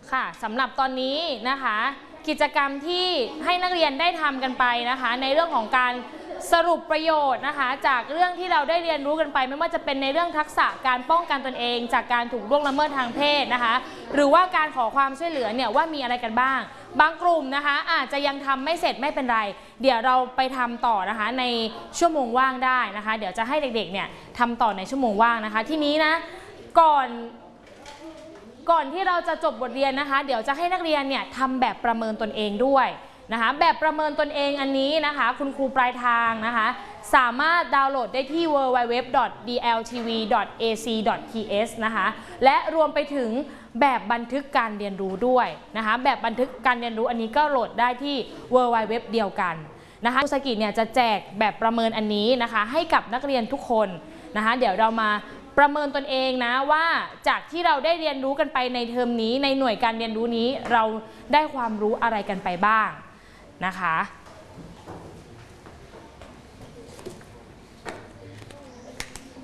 ค่ะสำหรับตอนนี้นะคะกิจกรรมที่ให้นักเรียนได้ทำกันไปนะคะในเรื่องของการสรุปประโยชน์นะคะจากเรื่องที่เราได้เรียนรู้กันไปไม่ว่าจะเป็นในเรื่องทักษะการป้องกันตนเองจากการถูกล่วงละเมิดทางเพศนะคะหรือว่าการขอความช่วยเหลือเนี่ยว่ามีอะไรกันบ้างบางกลุ่มนะคะอาจจะยังทำไม่เสร็จไม่เป็นไรเดี๋ยวเราไปทำต่อนะคะในชั่วโมงว่างได้นะคะเดี๋ยวจะให้เด็กๆเนี่ยทำต่อในชั่วโมงว่างนะคะทีนี้นะก่อนที่เราจะจบบทเรียนนะคะเดี๋ยวจะให้นักเรียนเนี่ยทำแบบประเมินตนเองด้วยนะคะแบบประเมินตนเองอันนี้นะคะคุณครูปลายทางนะคะสามารถดาวน์โหลดได้ที่ www.dltv.ac.th นะคะและรวมไปถึงแบบบันทึกการเรียนรู้ด้วยนะคะแบบบันทึกการเรียนรู้อันนี้ก็โหลดได้ที่ www เดียวกันนะคะครูสกิเนี่ยจะแจกแบบประเมินอันนี้นะคะให้กับนักเรียนทุกคนนะคะเดี๋ยวเรามาประเมินตนเองนะว่าจากที่เราได้เรียนรู้กันไปในเทอมนี้ในหน่วยการเรียนรู้นี้เราได้ความรู้อะไรกันไปบ้างนะคะ